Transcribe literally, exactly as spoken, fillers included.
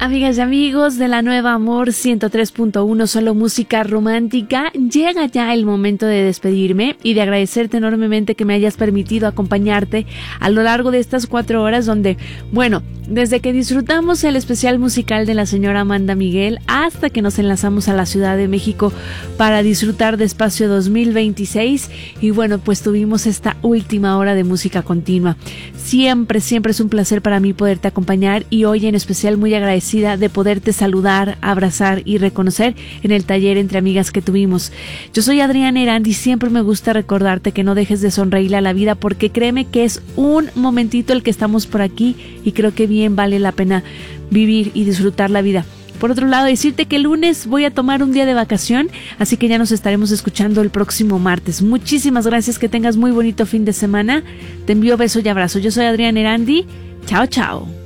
Amigas y amigos de la Nueva Amor ciento tres punto uno, solo música romántica, llega ya el momento de despedirme y de agradecerte enormemente que me hayas permitido acompañarte a lo largo de estas cuatro horas donde, bueno, desde que disfrutamos el especial musical de la señora Amanda Miguel hasta que nos enlazamos a la Ciudad de México para disfrutar de Espacio dos mil veintiséis y bueno, pues tuvimos esta última hora de música continua. Siempre, siempre es un placer para mí poderte acompañar y hoy en especial muy agradecida de poderte saludar, abrazar y reconocer en el taller Entre Amigas que tuvimos. Yo soy Adriana Erandi y siempre me gusta recordarte que no dejes de sonreírle a la vida porque créeme que es un momentito el que estamos por aquí y creo que bien vale la pena vivir y disfrutar la vida. Por otro lado, decirte que el lunes voy a tomar un día de vacación, así que ya nos estaremos escuchando el próximo martes. Muchísimas gracias, que tengas muy bonito fin de semana. Te envío beso y abrazo. Yo soy Adriana Erandi. Chao, chao.